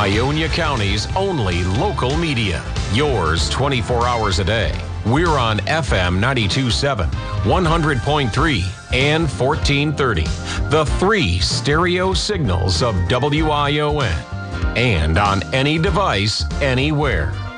Ionia County's only local media. Yours 24 hours a day. We're on FM 92.7, 100.3, and 1430. The 3 stereo signals of WION. And on any device, anywhere.